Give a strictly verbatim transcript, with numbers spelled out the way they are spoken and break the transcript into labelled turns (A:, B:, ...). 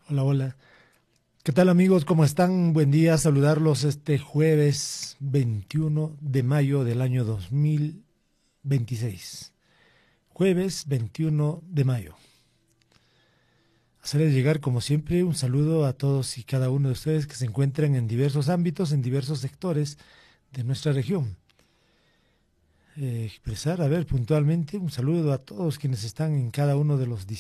A: Hola, hola. ¿Qué tal amigos? ¿Cómo están? Buen día, saludarlos este jueves veintiuno de mayo del año dos mil veintiséis. Jueves veintiuno de mayo. Hacerles llegar, como siempre, un saludo a todos y cada uno de ustedes que se encuentran en diversos ámbitos, en diversos sectores de nuestra región. Eh, expresar, a ver, puntualmente, un saludo a todos quienes están en cada uno de los